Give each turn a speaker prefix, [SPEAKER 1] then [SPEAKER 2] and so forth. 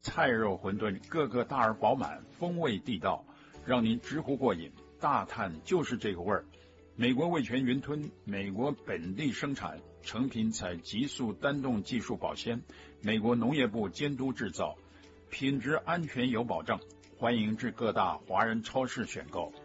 [SPEAKER 1] 菜肉馄饨个个大而饱满，风味地道，让您直呼过瘾。大碳就是这个味儿。美国味全云吞，美国本地生产，成品采极速单动技术保鲜，美国农业部监督制造，品质安全有保障。欢迎至各大华人超市选购。